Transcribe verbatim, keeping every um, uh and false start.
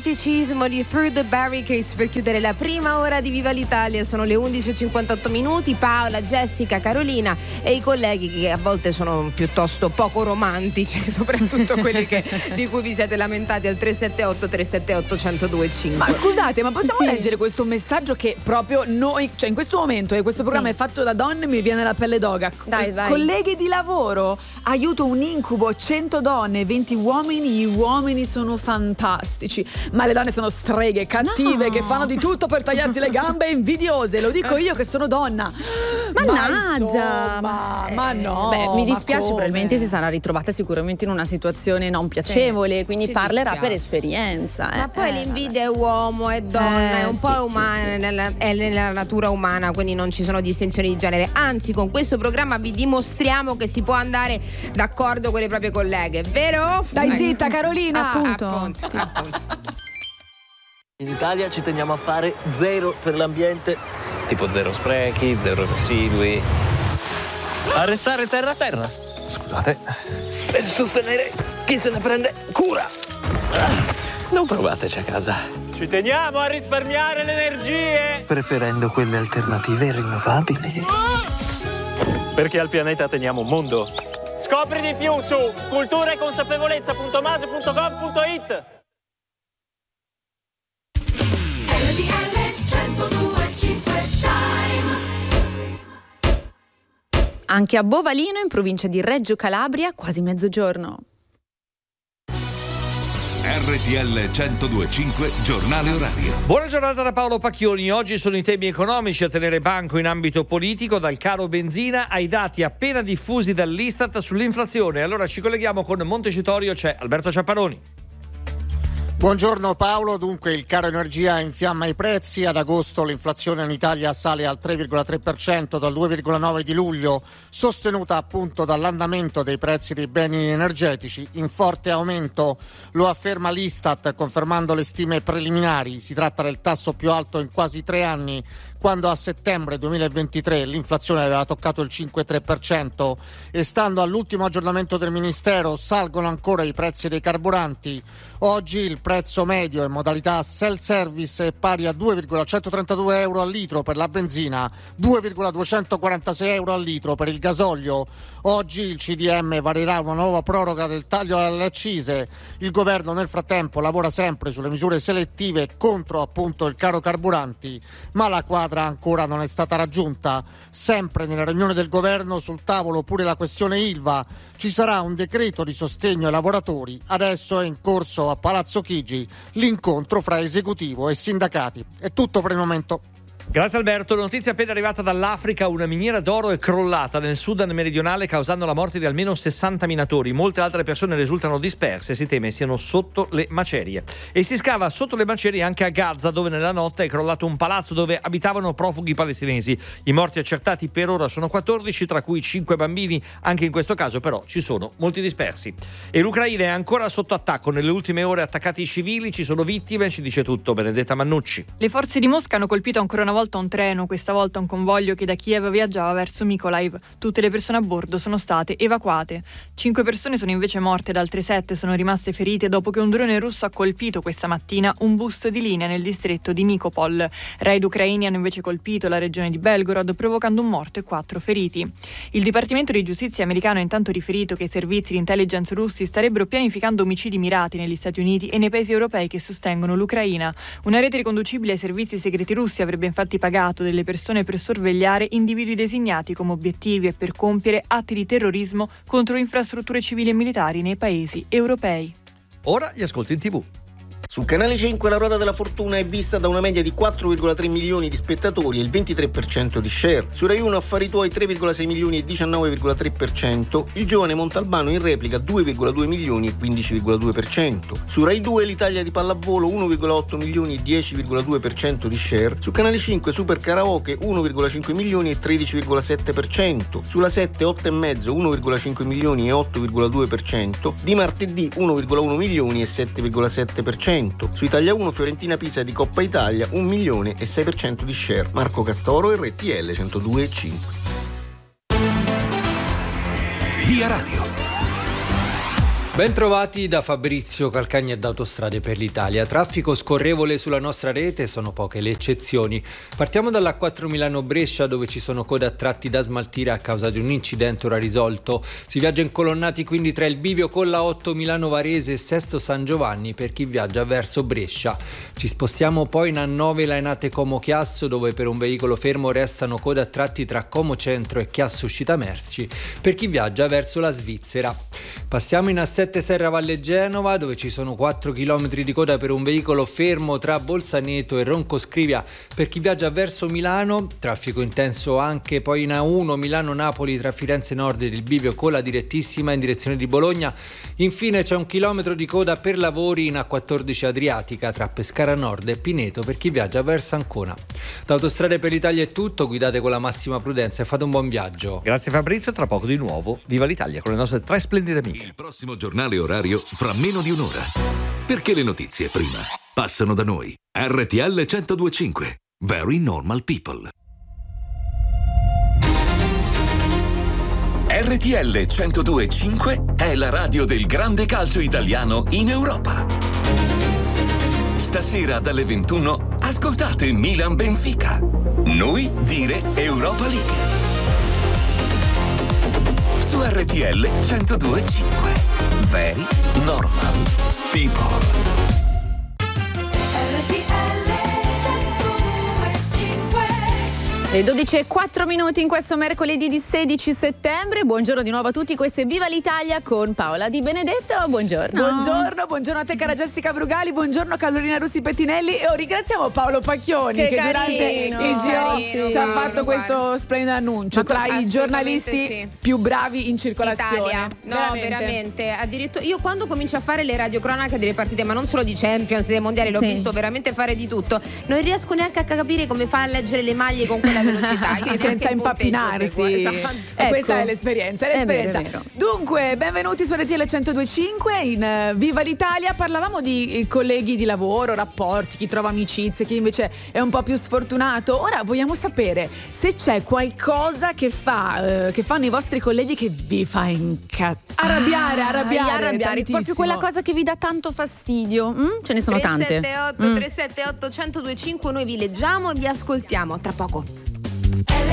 romanticismo di Through the Barricades per chiudere la prima ora di Viva l'Italia. Sono le undici e cinquantotto minuti. Paola, Jessica, Carolina e i colleghi che a volte sono piuttosto poco romantici, soprattutto quelli che, di cui vi siete lamentati al tre sette otto tre sette otto uno zero due cinque. Ma scusate, ma possiamo Sì. leggere questo messaggio che proprio noi, cioè in questo momento, e questo programma Sì. è fatto da donne, mi viene la pelle d'oga. Dai, vai. Colleghi di lavoro, aiuto un incubo, cento donne, venti uomini, gli uomini sono fantastici, ma le donne sono streghe, cattive, No. che fanno di tutto per tagliarti le gambe, invidiose, lo dico io che sono donna. Mannaggia, Ma, ma no. Beh, mi ma dispiace, come? probabilmente si sarà ritrovata sicuramente in una situazione non piacevole, quindi ci parlerà dispiace. per esperienza. eh. Ma poi Eh, l'invidia è uomo, è donna, Eh, è un po' sì, umana, sì, sì. Nella, è nella natura umana, quindi non ci sono distinzioni di genere. Anzi, con questo programma vi dimostriamo che si può andare d'accordo con le proprie colleghe, vero? Stai Ecco. zitta, Carolina. Appunto. Appunto, appunto. In Italia ci teniamo a fare zero per l'ambiente, tipo zero sprechi, zero residui. A restare terra a terra. Scusate. Per sostenere chi se ne prende cura. Non provateci a casa. Ci teniamo a risparmiare le energie, preferendo quelle alternative e rinnovabili. Perché al pianeta teniamo un mondo. Scopri di più su cultura e consapevolezza punto mase punto gov punto it. Anche a Bovalino, in provincia di Reggio Calabria, quasi mezzogiorno. R T L centodue e cinque giornale orario. Buona giornata da Paolo Pacchioni. Oggi sono i temi economici a tenere banco in ambito politico, dal caro benzina ai dati appena diffusi dall'Istat sull'inflazione. Allora ci colleghiamo con Montecitorio, c'è Alberto Ciapparoni. Buongiorno Paolo, dunque il caro energia infiamma i prezzi, ad agosto l'inflazione in Italia sale al tre virgola tre per cento dal due virgola nove per cento di luglio, sostenuta appunto dall'andamento dei prezzi dei beni energetici, in forte aumento, lo afferma l'Istat confermando le stime preliminari, si tratta del tasso più alto in quasi tre anni, quando a settembre duemilaventitré l'inflazione aveva toccato il cinque virgola tre per cento e stando all'ultimo aggiornamento del Ministero salgono ancora i prezzi dei carburanti. Oggi il prezzo medio in modalità self-service è pari a due virgola centotrentadue euro al litro per la benzina, due virgola duecentoquarantasei euro al litro per il gasolio. Oggi il C D M varierà una nuova proroga del taglio alle accise. Il governo nel frattempo lavora sempre sulle misure selettive contro appunto il caro carburanti, ma la quadra ancora non è stata raggiunta. Sempre nella riunione del governo sul tavolo pure la questione Ilva. Ci sarà un decreto di sostegno ai lavoratori. Adesso è in corso a Palazzo Chigi l'incontro fra esecutivo e sindacati. È tutto per il momento. Grazie Alberto. Notizia appena arrivata dall'Africa: una miniera d'oro è crollata nel Sudan meridionale causando la morte di almeno sessanta minatori. Molte altre persone risultano disperse, si teme siano sotto le macerie. E si scava sotto le macerie anche a Gaza, dove nella notte è crollato un palazzo dove abitavano profughi palestinesi. I morti accertati per ora sono quattordici, tra cui cinque bambini. Anche in questo caso però ci sono molti dispersi. E l'Ucraina è ancora sotto attacco. Nelle ultime ore attaccati i civili, ci sono vittime, ci dice tutto Benedetta Mannucci. Le forze di Mosca hanno colpito ancora una volta un treno, questa volta un convoglio che da Kiev viaggiava verso Mykolaiv. Tutte le persone a bordo sono state evacuate. Cinque persone sono invece morte ed altre sette sono rimaste ferite dopo che un drone russo ha colpito questa mattina un bus di linea nel distretto di Nikopol. Raid ucraini hanno invece colpito la regione di Belgorod, provocando un morto e quattro feriti. Il Dipartimento di Giustizia americano ha intanto riferito che i servizi di intelligence russi starebbero pianificando omicidi mirati negli Stati Uniti e nei paesi europei che sostengono l'Ucraina. Una rete riconducibile ai servizi segreti russi avrebbe infatti pagato delle persone per sorvegliare individui designati come obiettivi e per compiere atti di terrorismo contro infrastrutture civili e militari nei paesi europei. Ora gli ascolti in tivù. Sul canale cinque la ruota della fortuna è vista da una media di quattro virgola tre milioni di spettatori e il ventitré per cento di share. Su Rai uno Affari tuoi tre virgola sei milioni e diciannove virgola tre per cento. Il giovane Montalbano in replica due virgola due milioni e quindici virgola due per cento. Su Rai due l'Italia di pallavolo uno virgola otto milioni e dieci virgola due per cento di share. Su canale cinque Super Karaoke uno virgola cinque milioni e tredici virgola sette per cento. Sulla sette otto e mezzo uno virgola cinque milioni e otto virgola due per cento. Di martedì uno virgola uno milioni e sette virgola sette per cento. Su Italia uno Fiorentina Pisa di Coppa Italia un milione e sei per cento di share. Marco Castoro, R T L centodue e cinque. Via Radio. Bentrovati da Fabrizio Calcagna ed Autostrade per l'Italia. Traffico scorrevole sulla nostra rete, sono poche le eccezioni. Partiamo dall'A quattro Milano-Brescia, dove ci sono code a tratti da smaltire a causa di un incidente ora risolto. Si viaggia incolonnati quindi tra il bivio con la otto Milano-Varese e Sesto San Giovanni per chi viaggia verso Brescia. Ci spostiamo poi in A nove Lainate Como-Chiasso, dove per un veicolo fermo restano code a tratti tra Como Centro e Chiasso Uscita Merci per chi viaggia verso la Svizzera. Passiamo in A sette Serra Valle Genova, dove ci sono quattro chilometri di coda per un veicolo fermo tra Bolzaneto e Roncoscrivia per chi viaggia verso Milano. Traffico intenso anche poi in A uno Milano-Napoli tra Firenze Nord ed il bivio con la direttissima in direzione di Bologna. Infine c'è un chilometro di coda per lavori in A quattordici Adriatica tra Pescara Nord e Pineto per chi viaggia verso Ancona. Da Autostrade per l'Italia è tutto, guidate con la massima prudenza e fate un buon viaggio. Grazie Fabrizio, tra poco di nuovo Viva l'Italia con le nostre tre splendide amiche. Il prossimo giornale orario fra meno di un'ora. Perché le notizie prima passano da noi. R T L centodue e cinque. Very Normal People. R T L centodue e cinque è la radio del grande calcio italiano in Europa. Stasera dalle ventuno ascoltate Milan Benfica. Noi dire Europa League. Su R T L centodue e cinque. Very Normal People. Le dodici e quattro minuti in questo mercoledì di sedici settembre. Buongiorno di nuovo a tutti, questo è Viva l'Italia con Paola Di Benedetto. Buongiorno. Buongiorno, buongiorno a te cara Jessica Brugali, buongiorno Carolina Russi Pettinelli e ringraziamo Paolo Pacchioni che, che durante carino, il G O carino, ci ha Paolo, fatto questo guarda. splendido annuncio Ma tra i giornalisti sì. più bravi in circolazione. Italia. No, veramente. veramente. Addirittura io quando comincio a fare le radiocronache delle partite, ma non solo di Champions, dei mondiali, l'ho Sì. visto veramente fare di tutto. Non riesco neanche a capire come fa a leggere le maglie con quella velocità. Sì, senza impappinarsi. Esatto. E questa è l'esperienza, è l'esperienza. È vero, è vero. Dunque, benvenuti su R T L centodue e cinque in uh, Viva l'Italia. Parlavamo di eh, colleghi di lavoro, rapporti, chi trova amicizie, chi invece è un po' più sfortunato. Ora vogliamo sapere se c'è qualcosa che fa uh, che fanno i vostri colleghi che vi fa incazzare, arrabbiare, Ah, arrabbiare, arrabbiare, tantissimo. proprio quella cosa che vi dà tanto fastidio. Mm? Ce ne sono tre tante. sette otto Mm. tre sette otto uno zero due cinque, noi vi leggiamo e vi ascoltiamo tra poco.